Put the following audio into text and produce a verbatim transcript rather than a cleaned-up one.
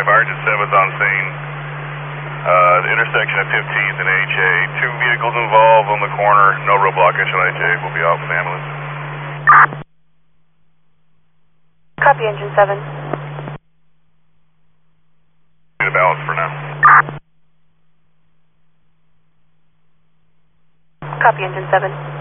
Fire Engine seven's on scene. Uh, the intersection of fifteenth and H A. Two vehicles involved on the corner. No real blockage on H A. We'll be off with ambulance. Copy, Engine seven. Need a balance for now. Copy, Engine seven.